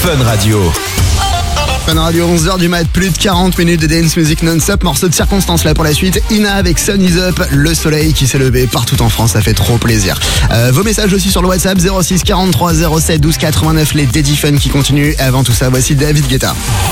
Fun Radio. Fun Radio, 11h du mat, plus de 40 minutes de dance music non-stop. Morceau de circonstance là pour la suite. Ina avec Sun is Up, le soleil qui s'est levé partout en France, ça fait trop plaisir. Vos messages aussi sur le WhatsApp 06 43 07 12 89, les Daddy Fun qui continuent. Avant tout ça, voici David Guetta.